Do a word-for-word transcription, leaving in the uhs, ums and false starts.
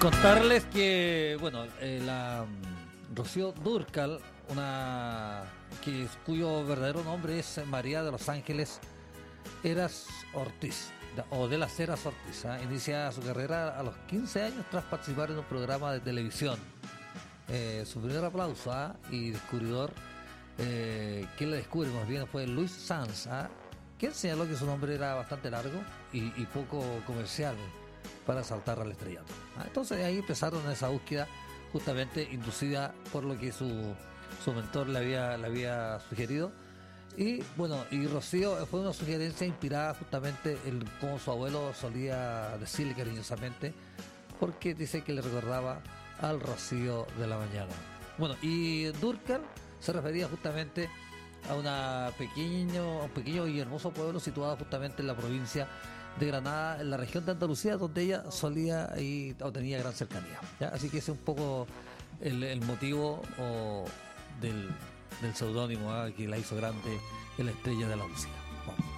Contarles que, bueno, eh, la mm, Rocío Dúrcal, una que cuyo verdadero nombre es María de los Ángeles Heras Ortiz, da- o de las Heras Ortiz, ¿ah? Inicia su carrera a los quince años tras participar en un programa de televisión. Eh, su primer aplauso, ¿ah? Y descubridor, eh, quien le descubre más bien fue Luis Sanz, ¿ah? Quien señaló que su nombre era bastante largo y, y poco comercial para saltar al estrellato. ¿Ah? Entonces ahí empezaron esa búsqueda justamente inducida por lo que su, su mentor le había, le había sugerido. Y bueno, y Rocío fue una sugerencia inspirada justamente en cómo su abuelo solía decirle cariñosamente, porque dice que le recordaba al Rocío de la mañana. Bueno, y Dúrcal se refería justamente a una pequeño, a un pequeño y hermoso pueblo situado justamente en la provincia de Granada, en la región de Andalucía, donde ella solía y o tenía gran cercanía, ¿ya? Así que ese es un poco el, el motivo o, del, del seudónimo, ¿ah? Que la hizo grande en la estrella de la música. Vamos.